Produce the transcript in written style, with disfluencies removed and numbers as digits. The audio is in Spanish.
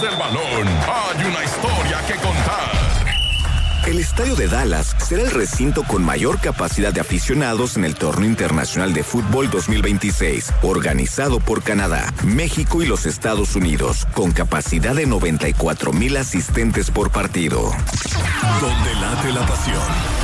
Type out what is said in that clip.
del balón, hay una historia que contar. El estadio de Dallas será el recinto con mayor capacidad de aficionados en el Torneo Internacional de Fútbol 2026, organizado por Canadá, México y los Estados Unidos, con capacidad de 94,000 asistentes por partido. Donde late la pasión.